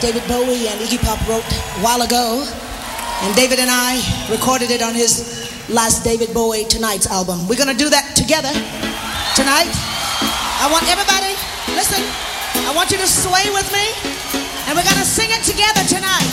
David Bowie and Iggy Pop wrote a while ago. And David and I recorded it on his last David Bowie Tonight's album. We're going to do that together tonight. I want everybody, listen, I want you to sway with me. And we're going to sing it together tonight.